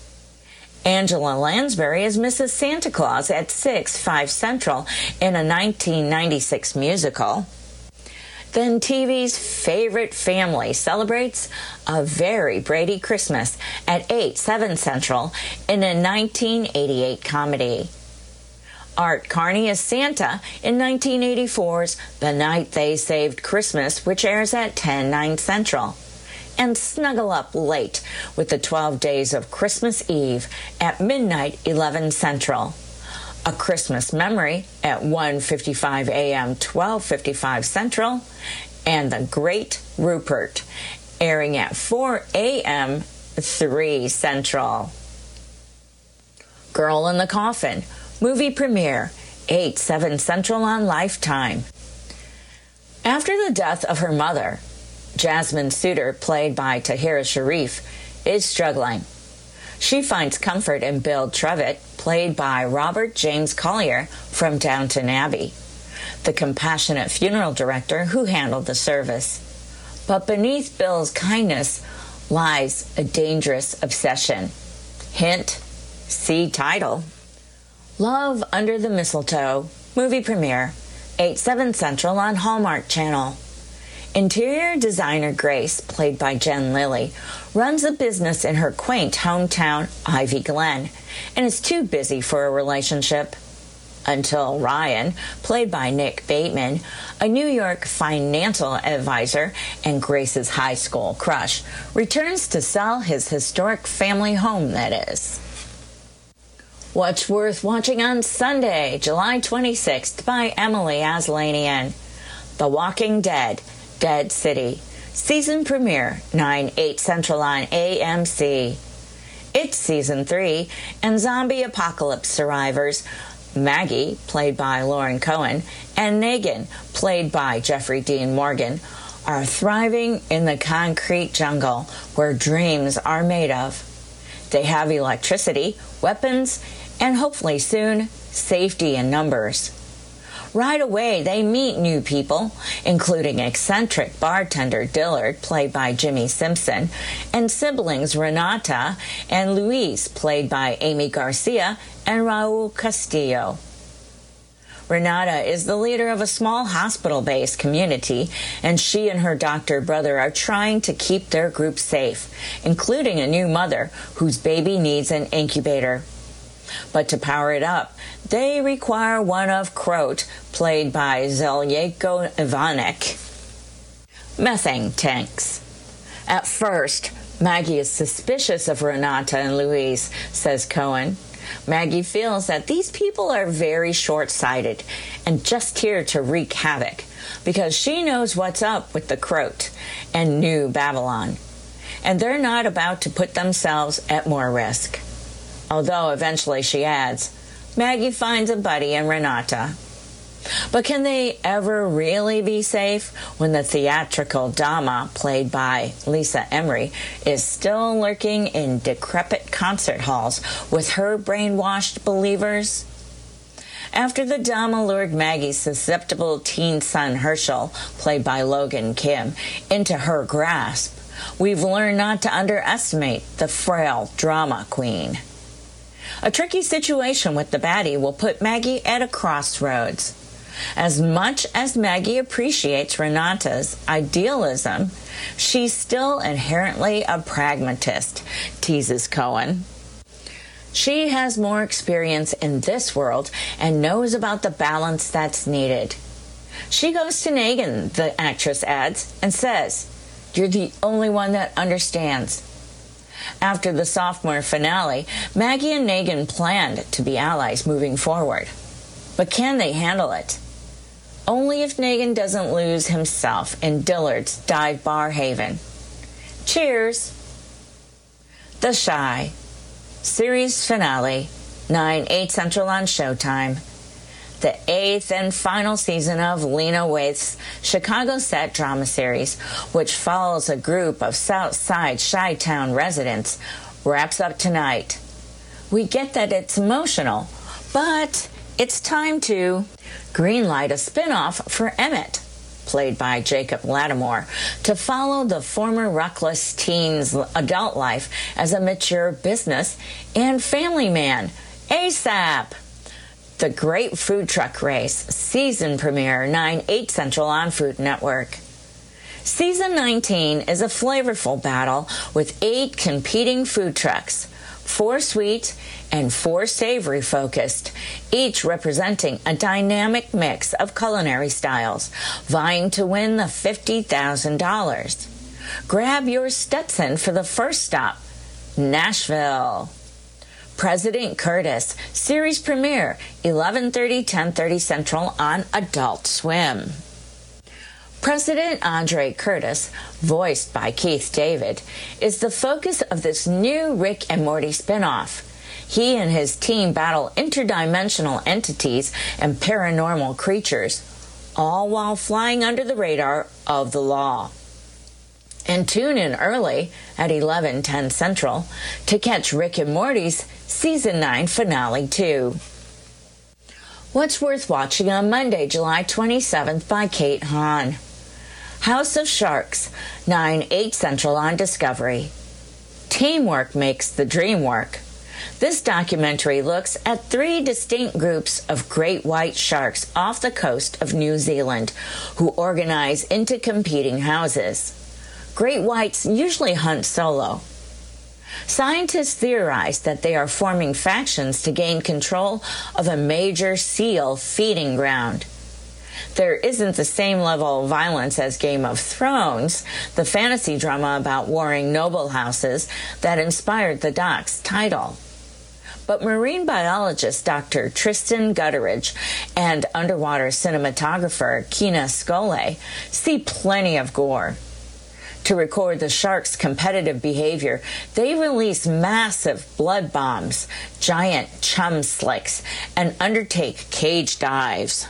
Angela Lansbury is Missus Santa Claus at six, five Central in a nineteen ninety-six musical. Then T V's favorite family celebrates A Very Brady Christmas at eight, seven Central in a nineteen eighty-eight comedy. Art Carney is Santa in nineteen eighty-four's The Night They Saved Christmas, which airs at ten, nine Central. And snuggle up late with the twelve Days of Christmas Eve at midnight, eleven Central. A Christmas Memory at one fifty-five a.m., twelve fifty-five Central. And The Great Rupert, airing at four a.m., three Central. Girl in the Coffin, movie premiere, eight, seven Central on Lifetime. After the death of her mother, Jasmine Suter, played by Tahira Sharif, is struggling. She finds comfort in Bill Trevitt, played by Robert James Collier from Downton Abbey, the compassionate funeral director who handled the service. But beneath Bill's kindness lies a dangerous obsession. Hint, see title. Love Under the Mistletoe, movie premiere, eight, seven Central on Hallmark Channel. Interior designer Grace, played by Jen Lilly, runs a business in her quaint hometown, Ivy Glen, and is too busy for a relationship. Until Ryan, played by Nick Bateman, a New York financial advisor and Grace's high school crush, returns to sell his historic family home, that is. What's Worth Watching on Sunday, July twenty-sixth by Emily Aslanian. The Walking Dead, Dead City. Season premiere, nine, eight Central on A M C. It's Season three, and zombie apocalypse survivors Maggie, played by Lauren Cohen, and Negan, played by Jeffrey Dean Morgan, are thriving in the concrete jungle where dreams are made of. They have electricity, weapons, and hopefully soon, safety in numbers. Right away, they meet new people, including eccentric bartender Dillard, played by Jimmy Simpson, and siblings Renata and Luis, played by Amy Garcia and Raul Castillo. Renata is the leader of a small hospital-based community, and she and her doctor brother are trying to keep their group safe, including a new mother whose baby needs an incubator. But to power it up, they require one of Croat, played by Zeljko Ivanek, methane tanks. At first, Maggie is suspicious of Renata and Luis, says Cohen. Maggie feels that these people are very short-sighted and just here to wreak havoc because she knows what's up with the Croat and New Babylon, and they're not about to put themselves at more risk. Although eventually she adds, Maggie finds a buddy in Renata. But can they ever really be safe when the theatrical Dama, played by Lisa Emery, is still lurking in decrepit concert halls with her brainwashed believers? After the Dama lured Maggie's susceptible teen son Herschel, played by Logan Kim, into her grasp, we've learned not to underestimate the frail drama queen. A tricky situation with the baddie will put Maggie at a crossroads. As much as Maggie appreciates Renata's idealism, she's still inherently a pragmatist, teases Cohen. She has more experience in this world and knows about the balance that's needed. She goes to Negan, the actress adds, and says, "You're the only one that understands." After the sophomore finale, Maggie and Negan planned to be allies moving forward. But can they handle it? Only if Negan doesn't lose himself in Dillard's dive bar haven. Cheers! The Chi. Series finale, nine, eight Central on Showtime. The eighth and final season of Lena Waithe's Chicago-set drama series, which follows a group of South Side Chi-Town residents, wraps up tonight. We get that it's emotional, but it's time to greenlight a spin-off for Emmett, played by Jacob Lattimore, to follow the former reckless teen's adult life as a mature business and family man, ASAP. The Great Food Truck Race, season premiere, nine, eight Central on Food Network. Season nineteen is a flavorful battle with eight competing food trucks, four sweet and four savory focused, each representing a dynamic mix of culinary styles, vying to win the fifty thousand dollars. Grab your Stetson for the first stop, Nashville. President Curtis, series premiere, eleven thirty, ten thirty Central on Adult Swim. President Andre Curtis, voiced by Keith David, is the focus of this new Rick and Morty spinoff. He and his team battle interdimensional entities and paranormal creatures, all while flying under the radar of the law. And tune in early at eleven ten Central to catch Rick and Morty's Season nine Finale two. What's Worth Watching on Monday, July twenty-seventh by Kate Hahn. House of Sharks, nine, eight Central on Discovery. Teamwork makes the dream work. This documentary looks at three distinct groups of great white sharks off the coast of New Zealand who organize into competing houses. Great whites usually hunt solo. Scientists theorize that they are forming factions to gain control of a major seal feeding ground. There isn't the same level of violence as Game of Thrones, the fantasy drama about warring noble houses that inspired the doc's title. But marine biologist Doctor Tristan Gutteridge and underwater cinematographer Kina Scole see plenty of gore. To record the sharks' competitive behavior, they release massive blood bombs, giant chum slicks, and undertake cage dives.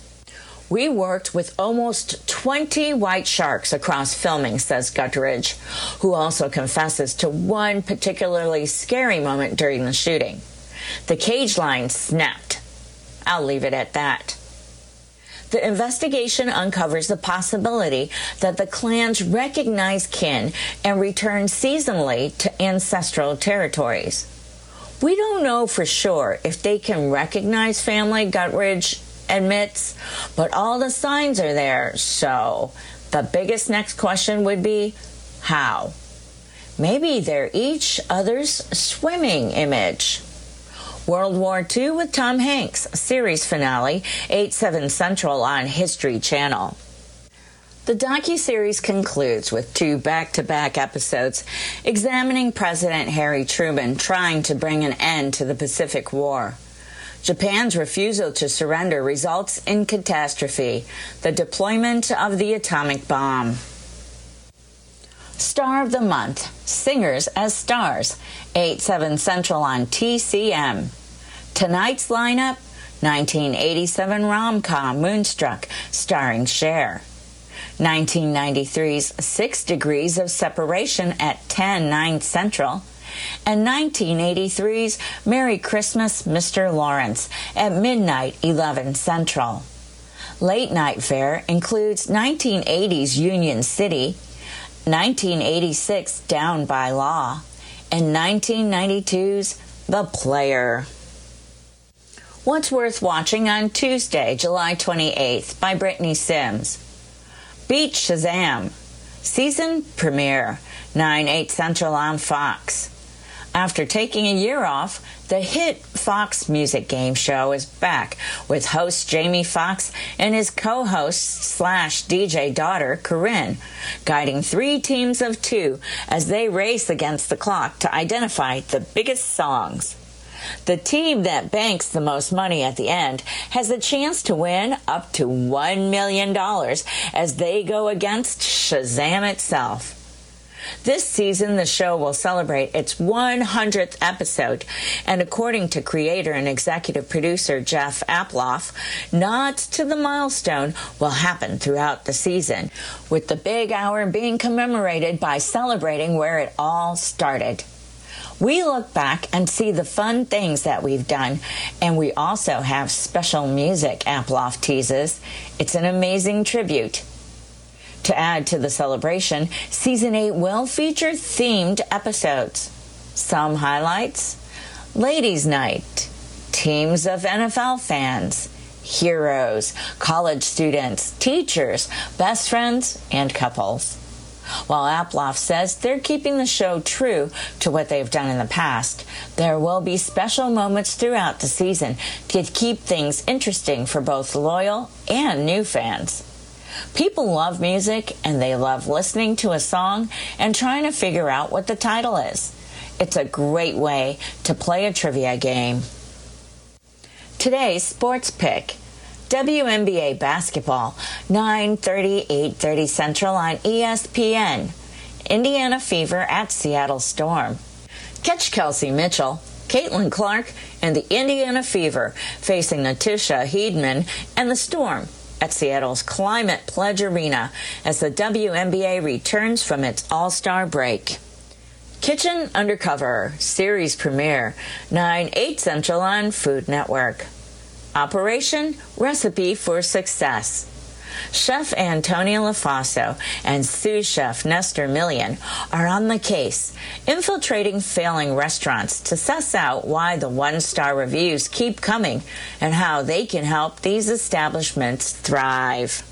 We worked with almost twenty white sharks across filming, says Gutteridge, who also confesses to one particularly scary moment during the shooting. The cage line snapped. I'll leave it at that. The investigation uncovers the possibility that the clans recognize kin and return seasonally to ancestral territories. We don't know for sure if they can recognize family, Gutteridge admits, but all the signs are there, so the biggest next question would be, how? Maybe they're each other's swimming image. World War Two with Tom Hanks, series finale, eight, seven Central on History Channel. The docuseries concludes with two back-to-back episodes examining President Harry Truman trying to bring an end to the Pacific War. Japan's refusal to surrender results in catastrophe, the deployment of the atomic bomb. Star of the Month, Singers as Stars, eight, seven Central on T C M. Tonight's lineup, nineteen eighty-seven rom-com Moonstruck, starring Cher. nineteen ninety-three's Six Degrees of Separation at ten, nine Central. And nineteen eighty-three's Merry Christmas, Mister Lawrence at midnight, eleven Central. Late night fare includes nineteen eighties Union City, nineteen eighty-six Down by Law, and nineteen ninety-two's The Player. What's Worth Watching on Tuesday, July twenty-eighth by Brittany Sims. Beat Shazam, season premiere, nine, eight Central on Fox. After taking a year off, the hit Fox music game show is back with host Jamie Foxx and his co-host slash D J daughter, Corinne, guiding three teams of two as they race against the clock to identify the biggest songs. The team that banks the most money at the end has a chance to win up to one million dollars as they go against Shazam itself. This season, the show will celebrate its one hundredth episode, and according to creator and executive producer Jeff Aploff, nods to the milestone will happen throughout the season, with the big hour being commemorated by celebrating where it all started. We look back and see the fun things that we've done, and we also have special music, Aploff teases. It's an amazing tribute. To add to the celebration, Season eight will feature themed episodes. Some highlights: Ladies' Night, teams of N F L fans, heroes, college students, teachers, best friends, and couples. While Aploff says they're keeping the show true to what they've done in the past, there will be special moments throughout the season to keep things interesting for both loyal and new fans. People love music, and they love listening to a song and trying to figure out what the title is. It's a great way to play a trivia game. Today's sports pick: W N B A basketball, nine thirty, eight thirty Central on E S P N. Indiana Fever at Seattle Storm. Catch Kelsey Mitchell, Caitlin Clark, and the Indiana Fever facing Natusha Heidman and the Storm at Seattle's Climate Pledge Arena as the W N B A returns from its All-Star break. Kitchen Undercover, series premiere, nine, eight Central on Food Network. Operation Recipe for Success. Chef Antonia LaFaso and sous chef Nestor Millian are on the case, infiltrating failing restaurants to suss out why the one-star reviews keep coming and how they can help these establishments thrive.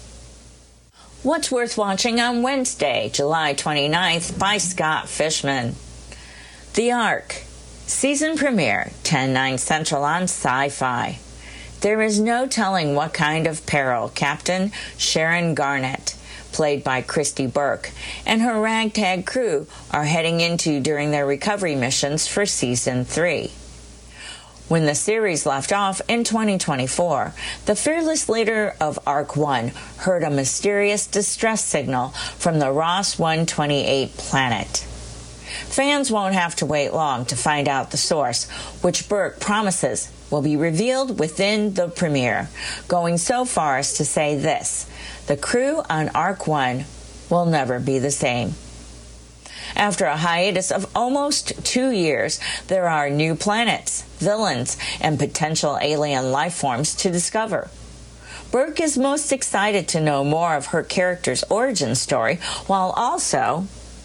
What's Worth Watching on Wednesday, July twenty-ninth by Scott Fishman. The Ark. Season premiere, ten nine Central on Sci-Fi. There is no telling what kind of peril Captain Sharon Garnett, played by Christy Burke, and her ragtag crew are heading into during their recovery missions for Season three. When the series left off in twenty twenty-four, the fearless leader of Ark one heard a mysterious distress signal from the Ross one twenty-eight planet. Fans won't have to wait long to find out the source, which Burke promises will be revealed within the premiere, going so far as to say this: the crew on Ark one will never be the same. After a hiatus of almost two years, there are new planets, villains, and potential alien life forms to discover. Burke is most excited to know more of her character's origin story, while also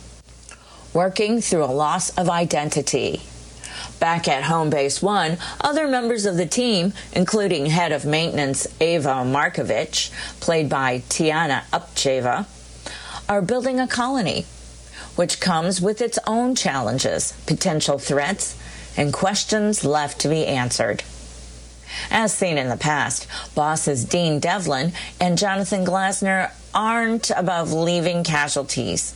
working through a loss of identity. Back at Home Base One, other members of the team, including head of maintenance Ava Markovich, played by Tiana Upcheva, are building a colony, which comes with its own challenges, potential threats, and questions left to be answered. As seen in the past, bosses Dean Devlin and Jonathan Glasner aren't above leaving casualties.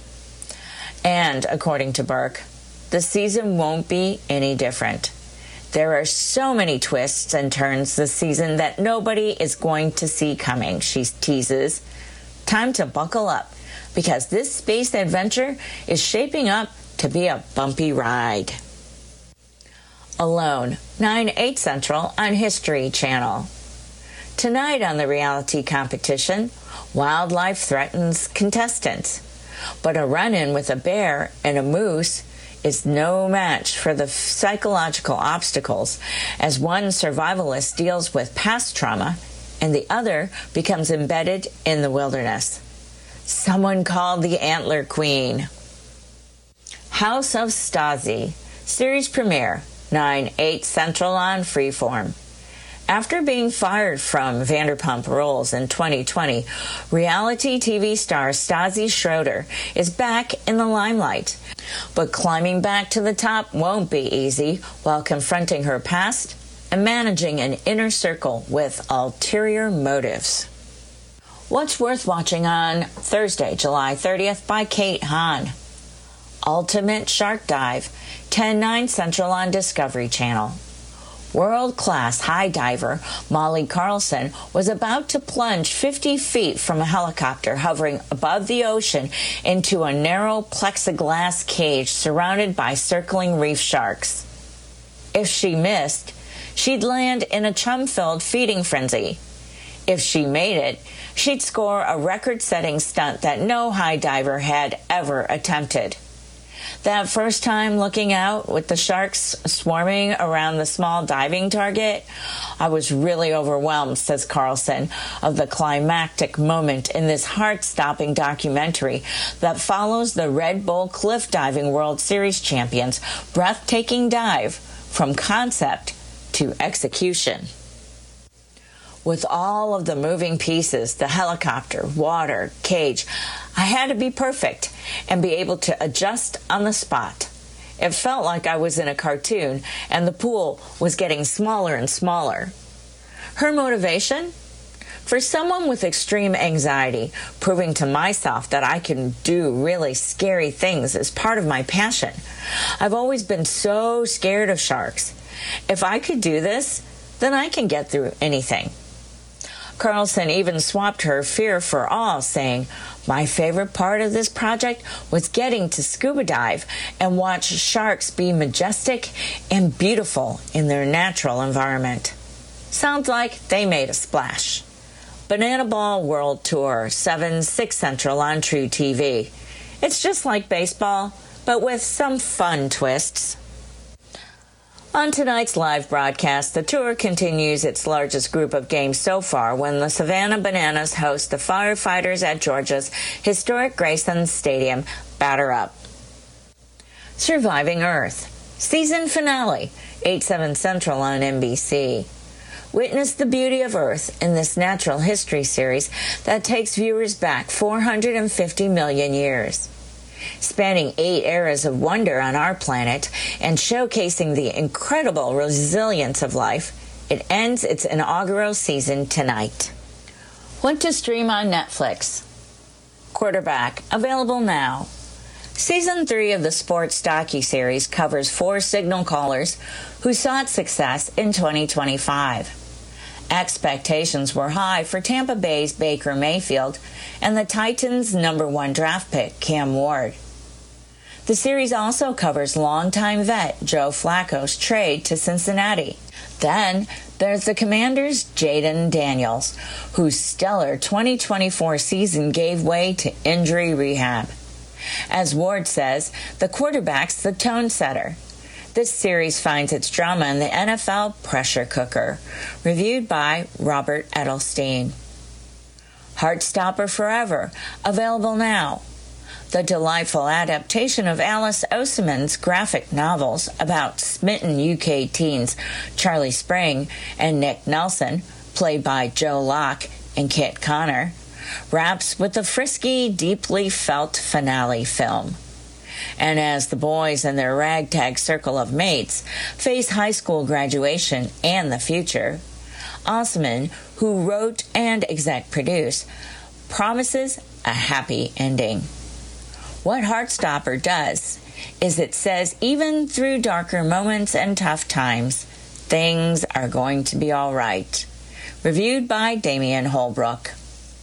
And, according to Burke, the season won't be any different. There are so many twists and turns this season that nobody is going to see coming, she teases. Time to buckle up, because this space adventure is shaping up to be a bumpy ride. Alone, nine eight Central on History Channel. Tonight on the reality competition, wildlife threatens contestants, but a run-in with a bear and a moose is no match for the psychological obstacles, as one survivalist deals with past trauma and the other becomes embedded in the wilderness. Someone called the Antler Queen. House of Stasi. Series premiere, nine eight Central on Freeform. After being fired from Vanderpump Rules in twenty twenty, reality T V star Stasi Schroeder is back in the limelight. But climbing back to the top won't be easy while confronting her past and managing an inner circle with ulterior motives. What's Worth Watching on Thursday, July thirtieth by Kate Hahn. Ultimate Shark Dive, ten nine Central on Discovery Channel. World-class high diver Molly Carlson was about to plunge fifty feet from a helicopter hovering above the ocean into a narrow plexiglass cage surrounded by circling reef sharks. If she missed, she'd land in a chum-filled feeding frenzy. If she made it, she'd score a record-setting stunt that no high diver had ever attempted. That first time looking out with the sharks swarming around the small diving target, I was really overwhelmed, says Carlson, of the climactic moment in this heart-stopping documentary that follows the Red Bull Cliff Diving World Series champions' breathtaking dive from concept to execution. With all of the moving pieces, the helicopter, water, cage, I had to be perfect and be able to adjust on the spot. It felt like I was in a cartoon and the pool was getting smaller and smaller. Her motivation? For someone with extreme anxiety, proving to myself that I can do really scary things is part of my passion. I've always been so scared of sharks. If I could do this, then I can get through anything. Carlson even swapped her fear for awe, saying, "My favorite part of this project was getting to scuba dive and watch sharks be majestic and beautiful in their natural environment." Sounds like they made a splash. Banana Ball World Tour, seven six Central on True T V. It's just like baseball, but with some fun twists. On tonight's live broadcast, the tour continues its largest group of games so far when the Savannah Bananas host the Firefighters at Georgia's historic Grayson Stadium batter up. Surviving Earth, season finale, eight, seven Central on N B C. Witness the beauty of Earth in this natural history series that takes viewers back four hundred fifty million years. Spanning eight eras of wonder on our planet and showcasing the incredible resilience of life, it ends its inaugural season tonight. What to stream on Netflix? Quarterback, available now. Season three of the sports docuseries covers four signal callers who sought success in twenty twenty-five. Expectations were high for Tampa Bay's Baker Mayfield and the Titans' number one draft pick, Cam Ward. The series also covers longtime vet Joe Flacco's trade to Cincinnati. Then there's the Commanders' Jaden Daniels, whose stellar twenty twenty-four season gave way to injury rehab. As Ward says, the quarterback's the tone setter. This series finds its drama in the N F L pressure cooker. Reviewed by Robert Edelstein. Heartstopper Forever, available now. The delightful adaptation of Alice Oseman's graphic novels about smitten U K teens Charlie Spring and Nick Nelson, played by Joe Locke and Kit Connor, wraps with a frisky, deeply felt finale film. And as the boys and their ragtag circle of mates face high school graduation and the future, Osman, who wrote and exec produced, promises a happy ending. What Heartstopper does is it says even through darker moments and tough times, things are going to be all right. Reviewed by Damian Holbrook.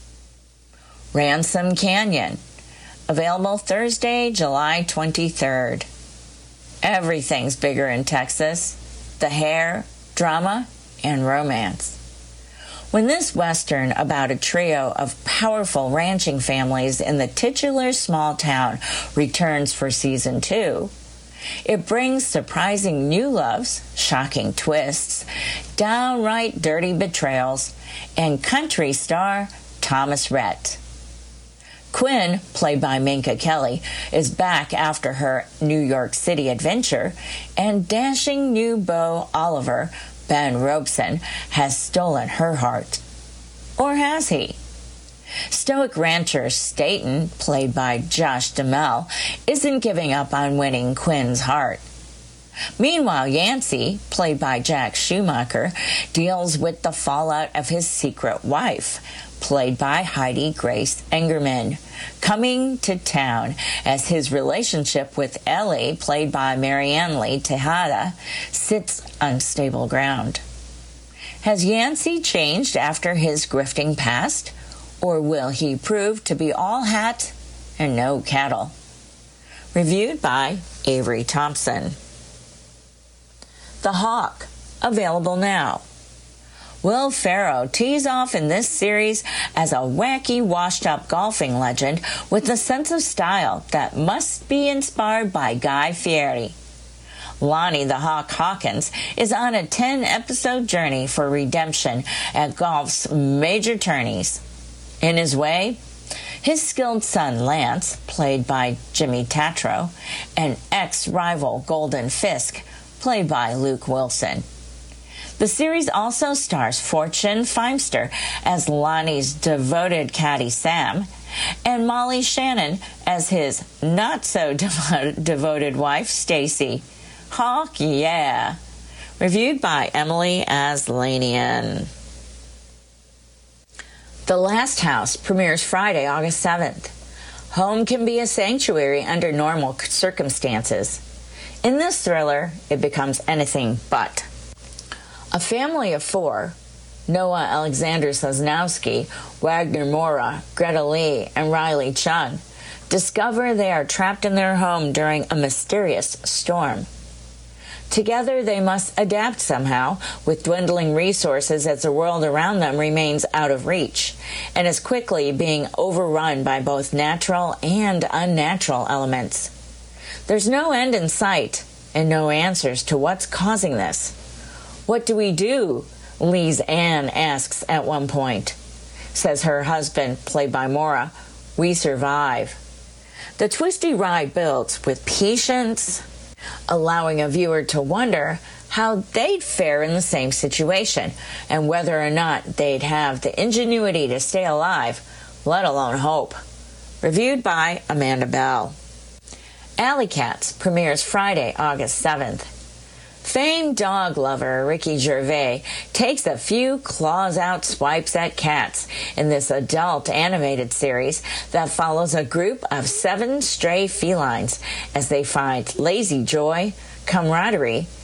Ransom Canyon, available Thursday, July twenty-third. Everything's bigger in Texas. The hair, drama, and romance. When this Western about a trio of powerful ranching families in the titular small town returns for season two, it brings surprising new loves, shocking twists, downright dirty betrayals, and country star Thomas Rhett. Quinn, played by Minka Kelly, is back after her New York City adventure, and dashing new beau Oliver, Ben Robeson, has stolen her heart. Or has he? Stoic rancher Staten, played by Josh Duhamel, isn't giving up on winning Quinn's heart. Meanwhile, Yancey, played by Jack Schumacher, deals with the fallout of his secret wife, played by Heidi Grace Engerman, coming to town as his relationship with Ellie, played by Marianne Lee Tejada, sits on stable ground. Has Yancey changed after his grifting past, or will he prove to be all hat and no cattle? Reviewed by Avery Thompson. The Hawk, available now. Will Ferrell tees off in this series as a wacky, washed-up golfing legend with a sense of style that must be inspired by Guy Fieri. Lonnie the Hawk Hawkins is on a ten-episode journey for redemption at golf's major tourneys. In his way, his skilled son Lance, played by Jimmy Tatro, and ex-rival Golden Fisk, played by Luke Wilson. The series also stars Fortune Feimster as Lonnie's devoted caddy Sam, and Molly Shannon as his not-so-devoted wife Stacy. Hawk, yeah. Reviewed by Emily Aslanian. The Last House premieres Friday, August seventh. Home can be a sanctuary under normal circumstances. In this thriller, it becomes anything but. A family of four, Noah Alexander Sosnowski, Wagner Mora, Greta Lee, and Riley Chung, discover they are trapped in their home during a mysterious storm. Together, they must adapt somehow, with dwindling resources as the world around them remains out of reach, and is quickly being overrun by both natural and unnatural elements. There's no end in sight, and no answers to what's causing this. What do we do? Lise Ann asks at one point. Says her husband, played by Maura, we survive. The twisty ride builds with patience, allowing a viewer to wonder how they'd fare in the same situation and whether or not they'd have the ingenuity to stay alive, let alone hope. Reviewed by Amanda Bell. Alley Cats premieres Friday, August seventh. Famed dog lover Ricky Gervais takes a few claws-out swipes at cats in this adult animated series that follows a group of seven stray felines as they find lazy joy, camaraderie,